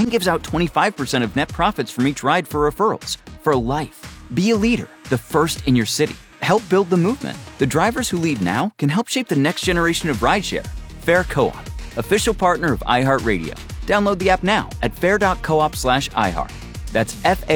and gives out 25% of net profits from each ride for referrals for life. Be a leader, the first in your city. Help build the movement. The drivers who lead now can help shape the next generation of rideshare. Fair Co-op, official partner of iHeartRadio. Download the app now at fair.coop/iHeart. That's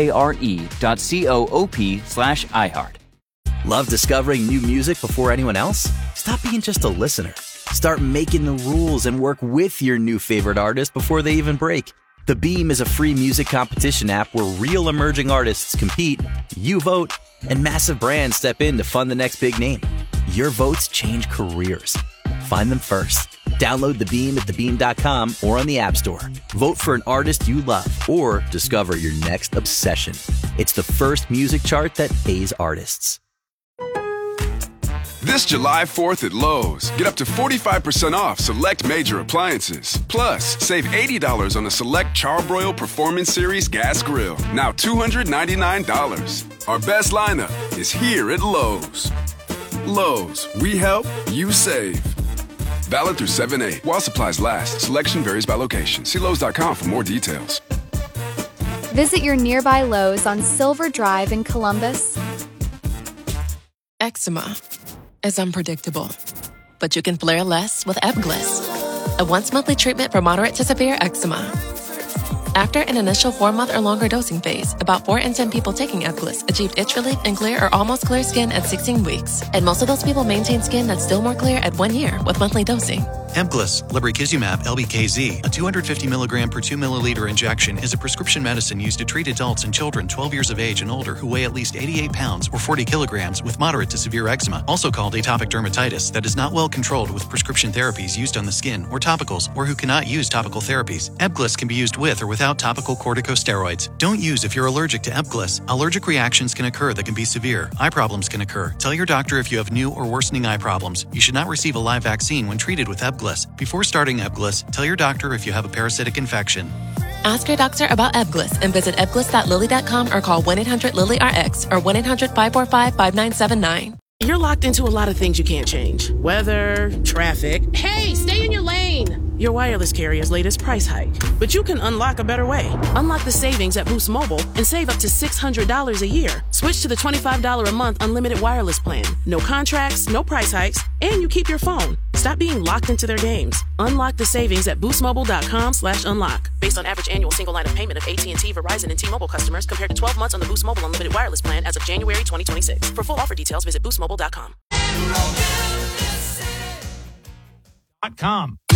FARE.coop/iHeart. Love discovering new music before anyone else? Stop being just a listener. Start making the rules and work with your new favorite artist before they even break. The Beam is a free music competition app where real emerging artists compete, you vote, and massive brands step in to fund the next big name. Your votes change careers. Find them first. Download The Beam at thebeam.com or on the App Store. Vote for an artist you love or discover your next obsession. It's the first music chart that pays artists. This July 4th at Lowe's, get up to 45% off select major appliances. Plus, save $80 on a select Charbroil Performance Series gas grill. Now $299. Our best lineup is here at Lowe's. Lowe's, we help, you save. Valid through 7/8. While supplies last, selection varies by location. See Lowe's.com for more details. Visit your nearby Lowe's on Silver Drive in Columbus. Eczema is unpredictable, but you can flare less with Ebglyss, a once-monthly treatment for moderate to severe eczema. After an initial 4-month or longer dosing phase, about 4 in 10 people taking Ebglyss achieved itch relief and clear or almost clear skin at 16 weeks. And most of those people maintain skin that's still more clear at 1 year with monthly dosing. Ebglyss, lebrikizumab LBKZ, a 250 milligram per 2 milliliter injection, is a prescription medicine used to treat adults and children 12 years of age and older who weigh at least 88 pounds or 40 kilograms with moderate to severe eczema, also called atopic dermatitis, that is not well controlled with prescription therapies used on the skin or topicals, or who cannot use topical therapies. Ebglyss can be used with or without topical corticosteroids. Don't use if you're allergic to Ebglyss. Allergic reactions can occur that can be severe. Eye problems can occur. Tell your doctor if you have new or worsening eye problems. You should not receive a live vaccine when treated with Ebglyss. Before starting Ebglyss, tell your doctor if you have a parasitic infection. Ask your doctor about Ebglyss and visit ebglyss.lilly.com or call 1-800-LILY-RX or 1-800-545-5979. You're locked into a lot of things you can't change. Weather, traffic. Hey, stay in your lane! Your wireless carrier's latest price hike. But you can unlock a better way. Unlock the savings at Boost Mobile and save up to $600 a year. Switch to the $25 a month unlimited wireless plan. No contracts, no price hikes, and you keep your phone. Stop being locked into their games. Unlock the savings at boostmobile.com/unlock. Based on average annual single line of payment of AT&T, Verizon, and T-Mobile customers compared to 12 months on the Boost Mobile unlimited wireless plan as of January 2026. For full offer details, visit boostmobile.com. .com.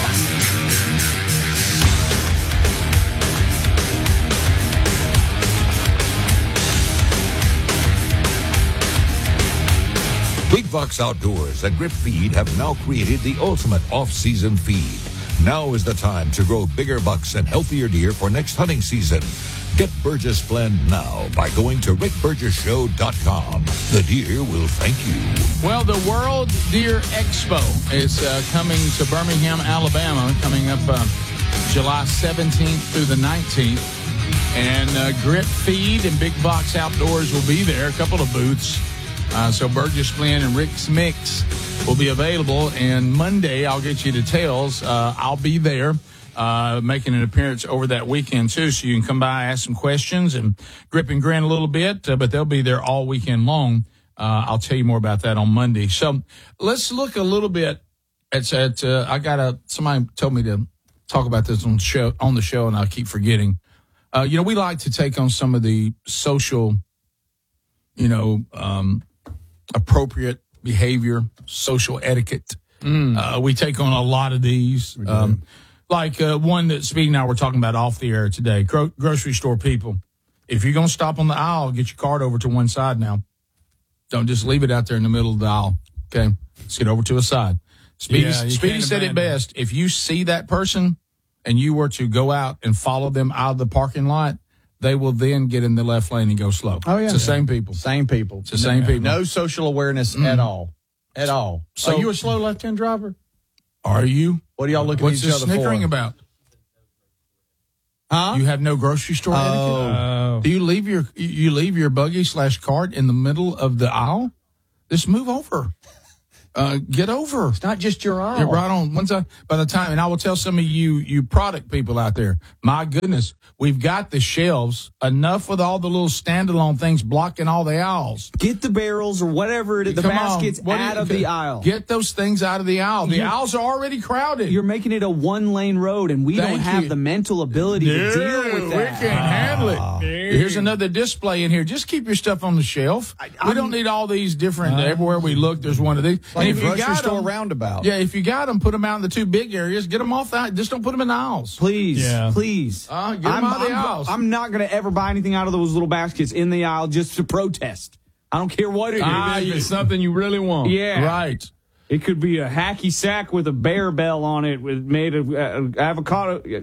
Big Box Outdoors and Grip Feed have now created the ultimate off-season feed. Now is the time to grow bigger bucks and healthier deer for next hunting season. Get Burgess Blend now by going to rickburgesshow.com. The deer will thank you. Well, the World Deer Expo is coming to Birmingham, Alabama, coming up July 17th through the 19th. And Grip Feed and Big Box Outdoors will be there, a couple of booths. So Burgess Blend and Rick's Mix will be available. And Monday, I'll get you details. I'll be there. Making an appearance over that weekend, too, so you can come by, ask some questions, and grip and grin a little bit, but they'll be there all weekend long. I'll tell you more about that on Monday. So let's look a little bit at somebody told me to talk about this on the show, and I keep forgetting. We like to take on some of the social, appropriate behavior, social etiquette. We take on a lot of these. Like one that Speedy and I were talking about off the air today, grocery store people. If you're going to stop on the aisle, get your cart over to one side now. Don't just leave it out there in the middle of the aisle. Okay? Let's get over to a side. Speedy said it best. If you see that person and you were to go out and follow them out of the parking lot, they will then get in the left lane and go slow. Oh, yeah. It's the same people. Same people. It's the same people. No social awareness at all. At all. So, are you a slow left-hand driver? Are you? What are y'all looking at each other for? What's the snickering about? Huh? You have no grocery store etiquette? Oh. Do you leave your buggy /cart in the middle of the aisle? Just move over. get over. It's not just your aisle. You're right on one side. By the time, and I will tell some of you product people out there, my goodness, we've got the shelves enough with all the little standalone things blocking all the aisles. Get the barrels or whatever it is, the baskets out of the aisle. Get those things out of the aisle. The aisles are already crowded. You're making it a one-lane road, and we don't have the mental ability to deal with that. We can't handle it. Here's another display in here. Just keep your stuff on the shelf. We don't need all these different. Everywhere we look, there's one of these. Like if you got them, roundabout. Yeah, if you got them, put them out in the two big areas. Get them off that. Just don't put them in the aisles. Please, please. Get them out of the aisles. I'm not going to ever buy anything out of those little baskets in the aisle just to protest. I don't care what it is. It's something you really want. Yeah. Right. It could be a hacky sack with a bear bell on it made of avocado.